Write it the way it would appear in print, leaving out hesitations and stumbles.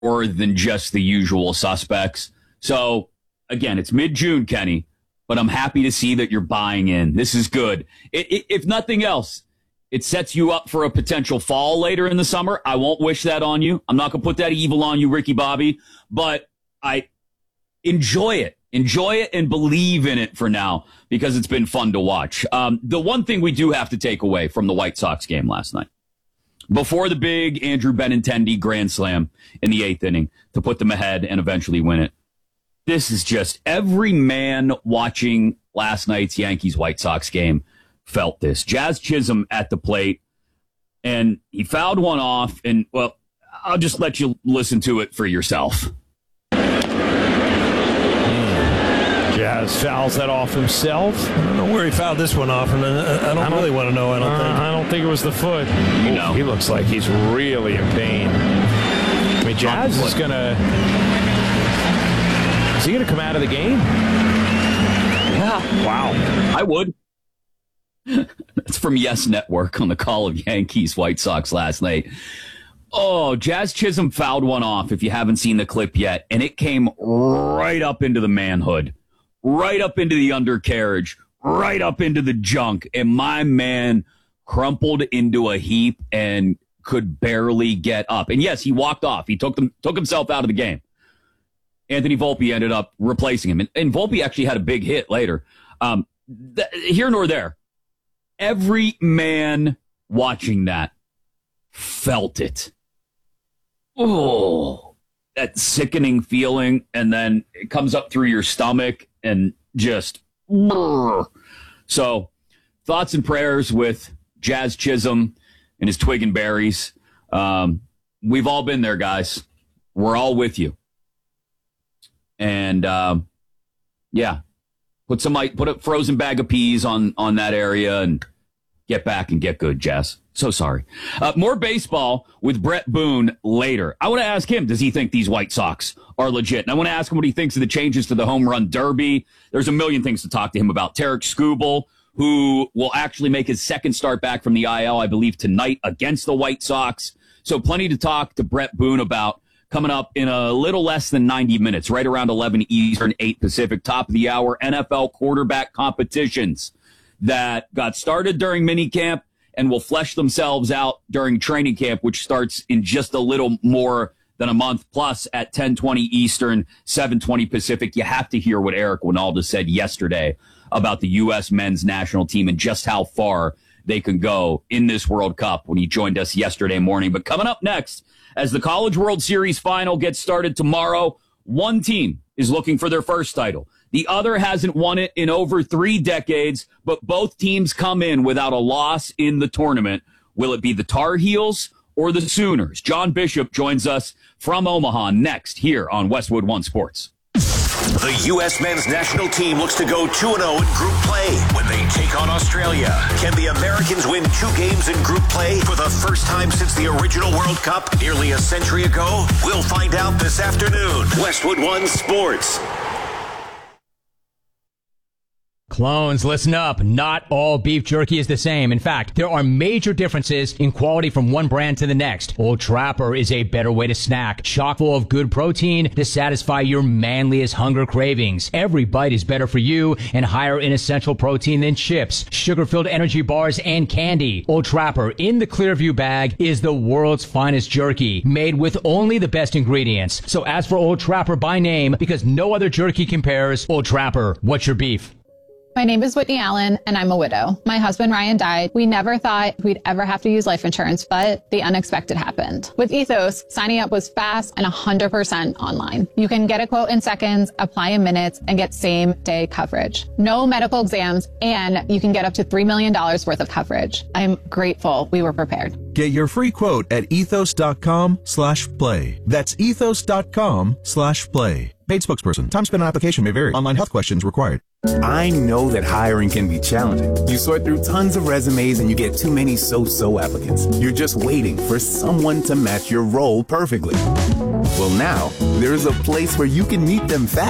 more than just the usual suspects. So, again, it's mid-June, Kenny, but I'm happy to see that you're buying in. This is good. If nothing else, it sets you up for a potential fall later in the summer. I won't wish that on you. I'm not going to put that evil on you, Ricky Bobby, but I enjoy it. Enjoy it and believe in it for now because it's been fun to watch. The one thing we do have to take away from the White Sox game last night, before the big Andrew Benintendi grand slam in the 8th inning to put them ahead and eventually win it, this is just every man watching last night's Yankees-White Sox game felt this. Jazz Chisholm at the plate, and he fouled one off, and, well, I'll just let you listen to it for yourself. Jazz fouls that off himself. I don't know where he fouled this one off, and I don't really want to know. I don't think it was the foot. You know. He looks like he's really in pain. I mean, Jazz is going to... Is he going to come out of the game? Yeah. Wow. I would. That's from Yes Network on the call of Yankees White Sox last night. Oh, Jazz Chisholm fouled one off, if you haven't seen the clip yet, and it came right up into the manhood, right up into the undercarriage, right up into the junk, and my man crumpled into a heap and could barely get up. And yes, he walked off. He took himself out of the game. Anthony Volpe ended up replacing him, and Volpe actually had a big hit later. Here nor there, every man watching that felt it. Oh, that sickening feeling, and then it comes up through your stomach and just... So, thoughts and prayers with Jazz Chisholm and his twig and berries. We've all been there, guys. We're all with you. And, yeah, put a frozen bag of peas on that area and get back and get good, Jazz. So sorry. More baseball with Brett Boone later. I want to ask him, does he think these White Sox are legit? And I want to ask him what he thinks of the changes to the home run derby. There's a million things to talk to him about. Tarik Skubal, who will actually make his second start back from the IL, I believe, tonight against the White Sox. So plenty to talk to Brett Boone about coming up in a little less than 90 minutes, right around 11 Eastern, 8 Pacific, top of the hour, NFL quarterback competitions that got started during minicamp and will flesh themselves out during training camp, which starts in just a little more than a month, plus at 10:20 Eastern, 7:20 Pacific. You have to hear what Eric Wynalda said yesterday about the U.S. men's national team and just how far they can go in this World Cup when he joined us yesterday morning. But coming up next, as the College World Series final gets started tomorrow, one team is looking for their first title. The other hasn't won it in over 3 decades, but both teams come in without a loss in the tournament. Will it be the Tar Heels or the Sooners? John Bishop joins us from Omaha next here on Westwood One Sports. The U.S. men's national team looks to go 2-0 in group play when they take on Australia. Can the Americans win 2 games in group play for the first time since the original World Cup nearly a century ago? We'll find out this afternoon. Westwood One Sports. Clones, listen up. Not all beef jerky is the same. In fact, there are major differences in quality from one brand to the next. Old Trapper is a better way to snack, chock full of good protein to satisfy your manliest hunger cravings. Every bite is better for you and higher in essential protein than chips, sugar-filled energy bars, and candy. Old Trapper in the Clearview bag is the world's finest jerky, made with only the best ingredients. So ask for Old Trapper by name because no other jerky compares. Old Trapper, what's your beef? My name is Whitney Allen, and I'm a widow. My husband, Ryan, died. We never thought we'd ever have to use life insurance, but the unexpected happened. With Ethos, signing up was fast and 100% online. You can get a quote in seconds, apply in minutes, and get same-day coverage. No medical exams, and you can get up to $3 million worth of coverage. I'm grateful we were prepared. Get your free quote at ethos.com/play. That's ethos.com/play. Paid spokesperson. Time spent on application may vary. Online health questions required. I know that hiring can be challenging. You sort through tons of resumes and you get too many so-so applicants. You're just waiting for someone to match your role perfectly. Well, now, there's a place where you can meet them fast.